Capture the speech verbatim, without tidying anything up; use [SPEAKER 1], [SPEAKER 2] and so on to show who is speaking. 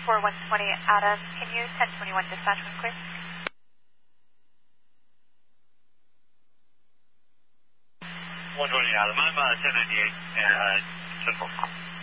[SPEAKER 1] for one twenty Adam, can you ten twenty-one dispatch when clear?
[SPEAKER 2] one twenty Adam, I'm uh, ten ninety-eight, uh, Central.